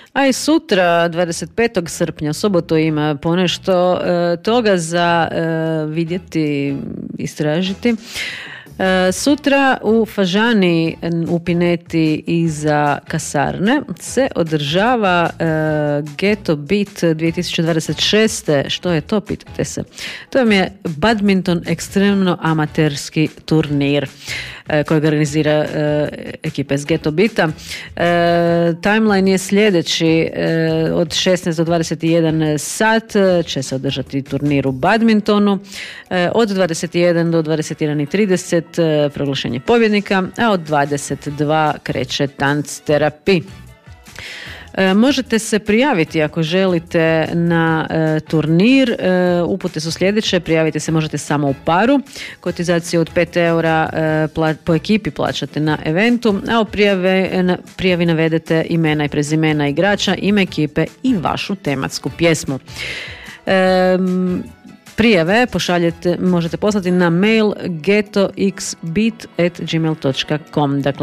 A i sutra, 25. srpnja, subotu, ima ponešto toga za vidjeti, istražiti. Sutra u Fažani u Pineti iza kasarne se održava Ghetto Beat 2026. Što je to, pitate se? To vam je badminton ekstremno amaterski turnir kojeg organizira ekipa iz Ghetto Beata. Timeline je sljedeći, od 16 do 21 sat će se održati turnir u badmintonu, od 21 do 21:30 proglašenje pobjednika, a od 22 kreće tanc terapij. Možete se prijaviti ako želite na turnir. Upute su sljedeće: prijavite se možete samo u paru, kotizaciju od 5 eura po ekipi plaćate na eventu, a u prijavi navedete imena i prezimena igrača, ime ekipe i vašu tematsku pjesmu. Prijave možete poslati na mail ghettoxbeat@gmail.com, dakle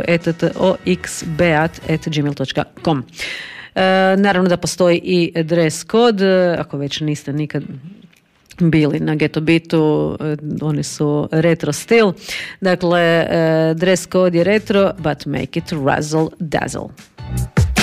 ghettoxbeat@gmail.com. Naravno da postoji i dress code, ako već niste nikad bili na Ghetto Beatu, oni su retro stil, dakle dress code je retro, but make it razzle dazzle.